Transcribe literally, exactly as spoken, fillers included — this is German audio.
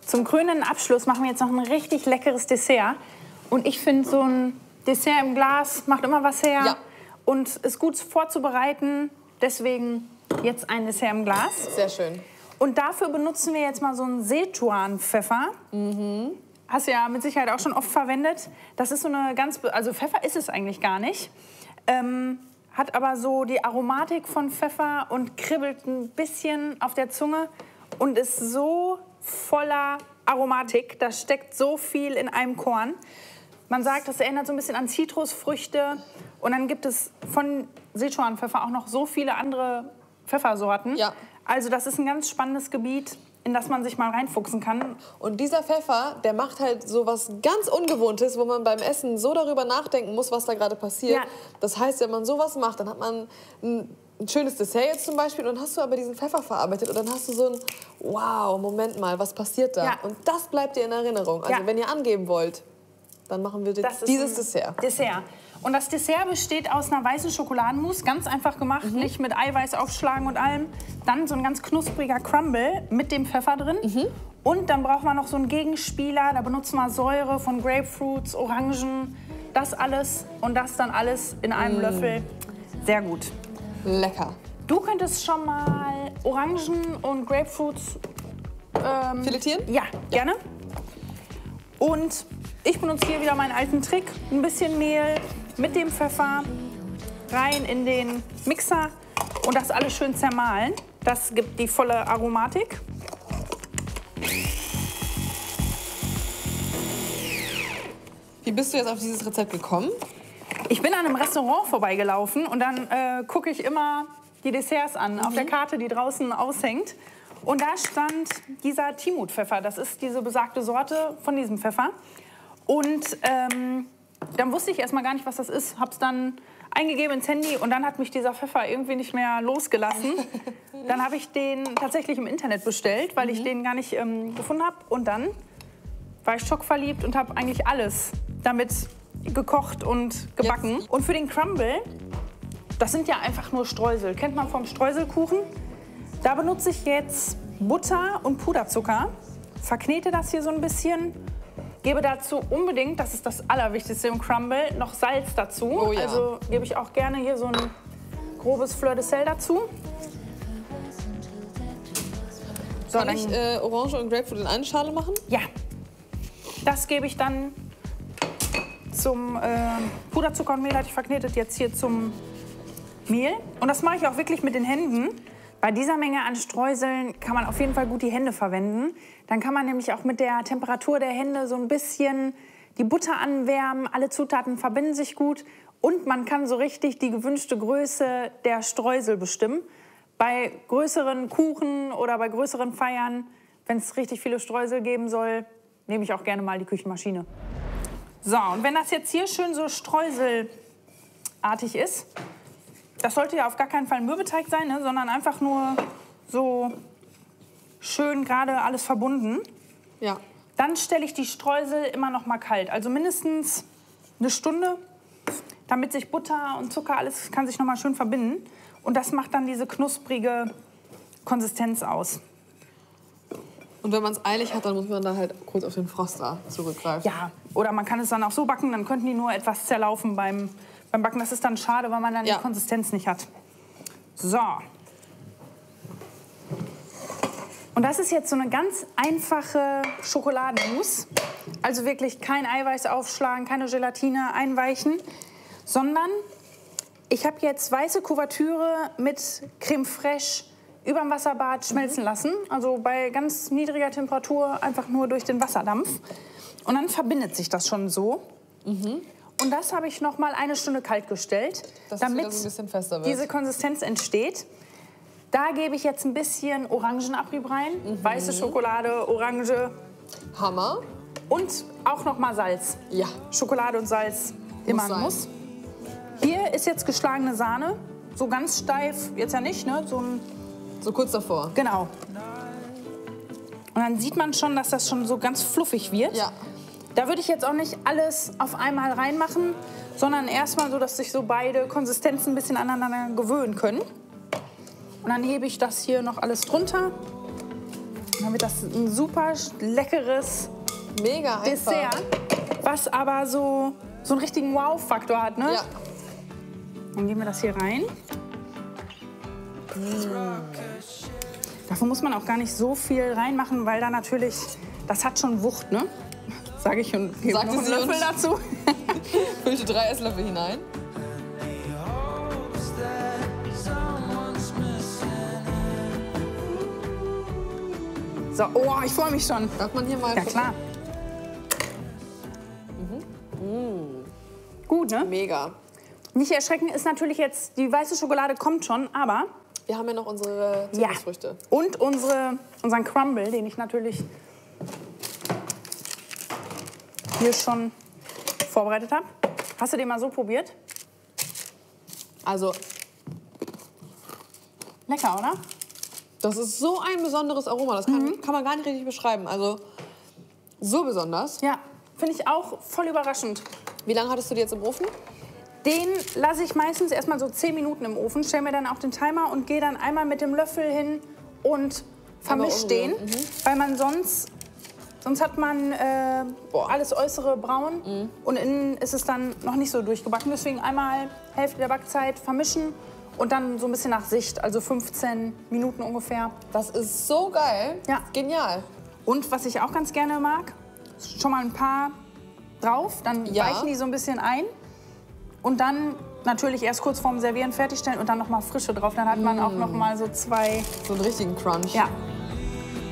zum krönenden Abschluss machen wir jetzt noch ein richtig leckeres Dessert. Und ich finde, so ein Dessert im Glas macht immer was her Ja. und ist gut vorzubereiten. Deswegen jetzt ein Dessert im Glas. Sehr schön. Und dafür benutzen wir jetzt mal so einen Sichuan-Pfeffer. Mhm. Hast du ja mit Sicherheit auch schon oft verwendet. Das ist so eine ganz, also Pfeffer ist es eigentlich gar nicht. Ähm, hat aber so die Aromatik von Pfeffer und kribbelt ein bisschen auf der Zunge und ist so voller Aromatik. Da steckt so viel in einem Korn. Man sagt, das erinnert so ein bisschen an Zitrusfrüchte. Und dann gibt es von Sichuan-Pfeffer auch noch so viele andere Pfeffersorten. Ja. Also das ist ein ganz spannendes Gebiet, in das man sich mal reinfuchsen kann. Und dieser Pfeffer, der macht halt so was ganz Ungewohntes, wo man beim Essen so darüber nachdenken muss, was da gerade passiert. Ja. Das heißt, wenn man sowas macht, dann hat man ein, ein schönes Dessert jetzt zum Beispiel und dann hast du aber diesen Pfeffer verarbeitet und dann hast du so ein wow, Moment mal, was passiert da? Ja. Und das bleibt dir in Erinnerung. Also Ja. wenn ihr angeben wollt, dann machen wir Das ist dieses ein Dessert. Dessert. Und das Dessert besteht aus einer weißen Schokoladenmousse, ganz einfach gemacht, Mhm. nicht mit Eiweiß aufschlagen und allem. Dann so ein ganz knuspriger Crumble mit dem Pfeffer drin. Mhm. Und dann brauchen wir noch so einen Gegenspieler, da benutzen wir Säure von Grapefruits, Orangen, das alles und das dann alles in einem Mhm. Löffel. Sehr gut. Lecker. Du könntest schon mal Orangen und Grapefruits ähm, Filetieren? Ja, gerne. Und ich benutze hier wieder meinen alten Trick. Ein bisschen Mehl mit dem Pfeffer rein in den Mixer und das alles schön zermahlen. Das gibt die volle Aromatik. Wie bist du jetzt auf dieses Rezept gekommen? Ich bin an einem Restaurant vorbeigelaufen und dann äh, gucke ich immer die Desserts an, mhm. auf der Karte, die draußen aushängt. Und da stand dieser Timut-Pfeffer. Das ist diese besagte Sorte von diesem Pfeffer. Und ähm, dann wusste ich erst mal gar nicht, was das ist. Hab's dann eingegeben ins Handy und dann hat mich dieser Pfeffer irgendwie nicht mehr losgelassen. Dann habe ich den tatsächlich im Internet bestellt, weil ich den gar nicht ähm, gefunden habe. Und dann war ich schockverliebt und habe eigentlich alles damit gekocht und gebacken. Jetzt. Und für den Crumble, das sind ja einfach nur Streusel. Kennt man vom Streuselkuchen? Da benutze ich jetzt Butter und Puderzucker, verknete das hier so ein bisschen, gebe dazu unbedingt, das ist das Allerwichtigste im Crumble, noch Salz dazu. Oh ja. Also gebe ich auch gerne hier so ein grobes Fleur de Sel dazu. So, Kann dann, ich äh, Orange und Grapefruit in eine Schale machen? ja, das gebe ich dann zum äh, Puderzucker und Mehl, hatte ich verknetet, jetzt hier zum Mehl. Und das mache ich auch wirklich mit den Händen. Bei dieser Menge an Streuseln kann man auf jeden Fall gut die Hände verwenden. Dann kann man nämlich auch mit der Temperatur der Hände so ein bisschen die Butter anwärmen. Alle Zutaten verbinden sich gut. Und man kann so richtig die gewünschte Größe der Streusel bestimmen. Bei größeren Kuchen oder bei größeren Feiern, wenn es richtig viele Streusel geben soll, nehme ich auch gerne mal die Küchenmaschine. So, und wenn das jetzt hier schön so streuselartig ist, das sollte ja auf gar keinen Fall Mürbeteig sein, ne, sondern einfach nur so schön gerade alles verbunden. Ja. Dann stelle ich die Streusel immer noch mal kalt, also mindestens eine Stunde, damit sich Butter und Zucker, alles kann sich noch mal schön verbinden. Und das macht dann diese knusprige Konsistenz aus. Und wenn man es eilig hat, dann muss man da halt kurz auf den Froster zurückgreifen. Ja, oder man kann es dann auch so backen, dann könnten die nur etwas zerlaufen beim, beim Backen. Das ist dann schade, weil man dann Ja. die Konsistenz nicht hat. So. Und das ist jetzt so eine ganz einfache Schokoladenmousse. Also wirklich kein Eiweiß aufschlagen, keine Gelatine einweichen, sondern ich habe jetzt weiße Kuvertüre mit Creme fraiche über dem Wasserbad schmelzen lassen. Also bei ganz niedriger Temperatur einfach nur durch den Wasserdampf. Und dann verbindet sich das schon so. Mhm. Und das habe ich noch mal eine Stunde kalt gestellt, Dass es damit wieder so ein bisschen fester wird. diese Konsistenz entsteht. Da gebe ich jetzt ein bisschen Orangenabrieb rein. Mhm. Weiße Schokolade, Orange Hammer. und auch noch mal Salz. Ja. Schokolade und Salz immer ein sein. Muss. Hier ist jetzt geschlagene Sahne. So ganz steif, jetzt ja nicht, ne? So ein, So kurz davor. genau. Und dann sieht man schon, dass das schon so ganz fluffig wird. Ja. Da würde ich jetzt auch nicht alles auf einmal reinmachen, sondern erstmal so, dass sich so beide Konsistenzen ein bisschen aneinander gewöhnen können. Und dann hebe ich das hier noch alles drunter. Dann wird das ein super leckeres Mega einfach. Dessert, was aber so, so einen richtigen Wow-Faktor hat, ne? Ja. Dann geben wir das hier rein. Mm. Davon muss man auch gar nicht so viel reinmachen, weil da natürlich, das hat schon Wucht, ne? Sage ich und gebe noch Sagte einen sie Löffel und dazu. füllte drei Esslöffel hinein. So, oh, ich freue mich schon. Darf man hier mal Ja, gucken? klar. Mhm. Gut, ne? Mega. Nicht erschrecken ist natürlich jetzt, die weiße Schokolade kommt schon, aber... Wir haben ja noch unsere Ja. Zitrusfrüchte. Und unsere, unseren Crumble, den ich natürlich hier schon vorbereitet habe. Hast du den mal so probiert? Also, Lecker, oder? das ist so ein besonderes Aroma. Das kann, Mhm. kann man gar nicht richtig beschreiben. Also, so besonders. Ja, finde ich auch voll überraschend. Wie lange hattest du die jetzt im Ofen? Den lasse ich meistens erstmal so zehn Minuten im Ofen, stelle mir dann auf den Timer und gehe dann einmal mit dem Löffel hin und vermische den. umrühren, mhm. Weil man sonst, sonst hat man äh, alles Äußere braun Mhm. und innen ist es dann noch nicht so durchgebacken. Deswegen einmal Hälfte der Backzeit vermischen und dann so ein bisschen nach Sicht, also fünfzehn Minuten ungefähr. Das ist so geil. Ja. Genial. Und was ich auch ganz gerne mag, schon mal ein paar drauf, dann Ja. weichen die so ein bisschen ein. Und dann natürlich erst kurz vorm Servieren fertigstellen und dann noch mal frische drauf. Dann hat man auch noch mal so zwei. So einen richtigen Crunch. Ja.